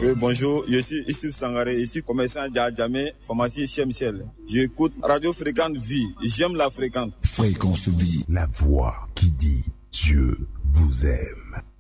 Oui, bonjour, je suis Issif Sangaré, ici commerçant à Djamé, pharmacie chez Michel. J'écoute Radio Fréquente Vie, j'aime la fréquente. Fréquence Vie, la voix qui dit Dieu vous aime.